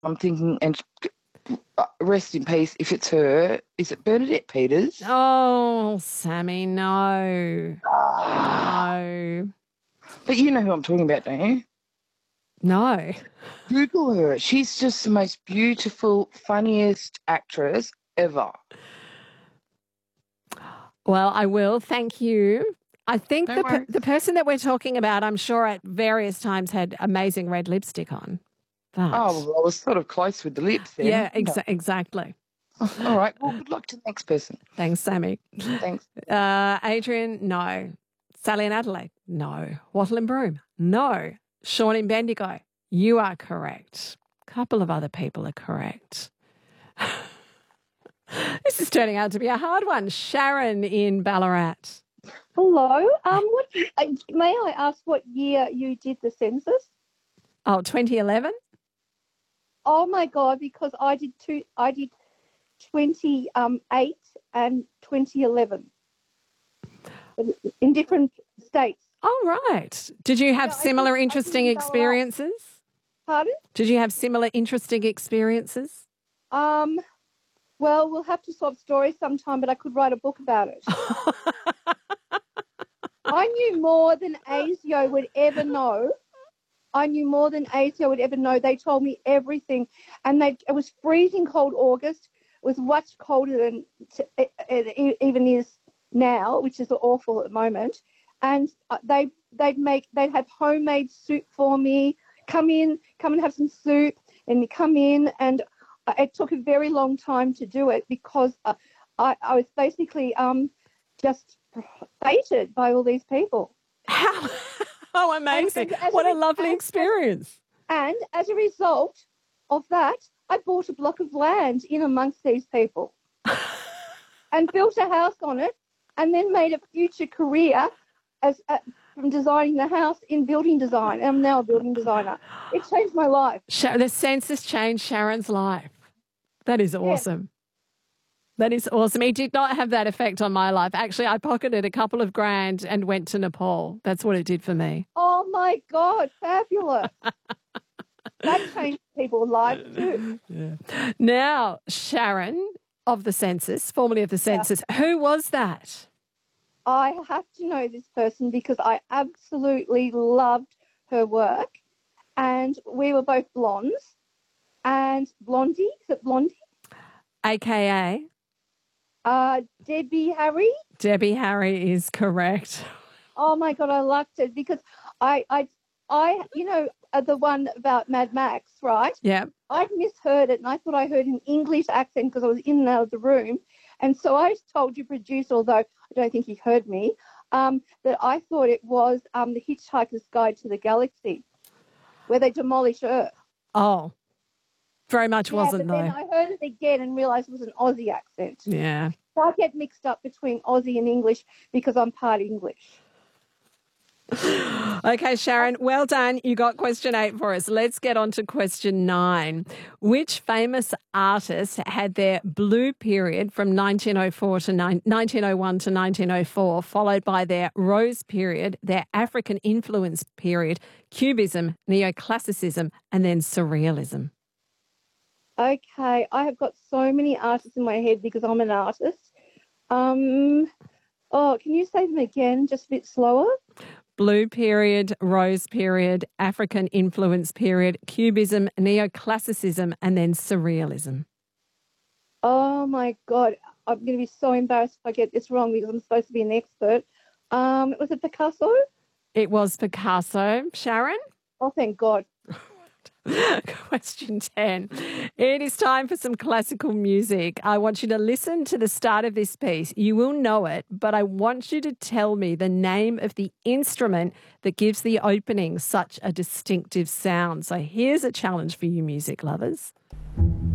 I'm thinking, and rest in peace, if it's her, is it Bernadette Peters? Oh, Sammy, no. No. But you know who I'm talking about, don't you? No. Google her. She's just the most beautiful, funniest actress ever. Well, I will. Thank you. I think No worries. the person that we're talking about, I'm sure at various times had amazing red lipstick on. But Oh, well, I was sort of close with the lips then. yeah, exactly. All right. Well, good luck to the next person. Thanks, Sammy. Thanks. Adrian, no. Sally and Adelaide, no. Wattle and Broome, no. Sean in Bendigo, you are correct. A couple of other people are correct. This is turning out to be a hard one. Sharon in Ballarat. Hello. May I ask what year you did the census? Oh, 2011? Oh my God, because I did 28 and 2011 in different states. Oh, right. Did you have similar interesting experiences? Pardon? Did you have similar interesting experiences? Well, we'll have to swap stories sometime, but I could write a book about it. I knew more than ASIO would ever know. They told me everything. And it was freezing cold August. It was much colder than it even is now, which is awful at the moment. And they'd have homemade soup for me. Come and have some soup. And you come in, and it took a very long time to do it because I was basically just fated by all these people. How amazing. What a lovely experience. And as a result of that, I bought a block of land in amongst these people and built a house on it, and then made a future career from designing the house in building design. I'm now a building designer. It changed my life. The census changed Sharon's life. That is awesome. Yeah. That is awesome. It did not have that effect on my life. Actually, I pocketed a couple of grand and went to Nepal. That's what it did for me. Oh, my God. Fabulous. That changed people's lives too. Yeah. Now, Sharon of the census, formerly of the census, who was that? I have to know this person because I absolutely loved her work. And we were both blondes. And Blondie, is it Blondie? AKA? Debbie Harry. Debbie Harry is correct. Oh, my God, I loved it because I the one about Mad Max, right? Yeah. I'd misheard it, and I thought I heard an English accent because I was in and out of the room. And so I told your producer, although I don't think he heard me, that I thought it was The Hitchhiker's Guide to the Galaxy, where they demolish Earth. Oh, very much wasn't, though. Then I heard it again and realised it was an Aussie accent. Yeah. So I get mixed up between Aussie and English because I'm part English. Okay, Sharon, well done. You got question 8 for us. Let's get on to question 9. Which famous artist had their blue period from 1901 to 1904, followed by their rose period, their African influence period, Cubism, Neoclassicism, and then Surrealism? Okay, I have got so many artists in my head because I'm an artist. Can you say them again, just a bit slower? Blue period, rose period, African influence period, Cubism, Neoclassicism, and then Surrealism. Oh, my God. I'm going to be so embarrassed if I get this wrong because I'm supposed to be an expert. Was it Picasso? It was Picasso. Sharon? Oh, thank God. Question 10. It is time for some classical music. I want you to listen to the start of this piece. You will know it, but I want you to tell me the name of the instrument that gives the opening such a distinctive sound. So here's a challenge for you music lovers.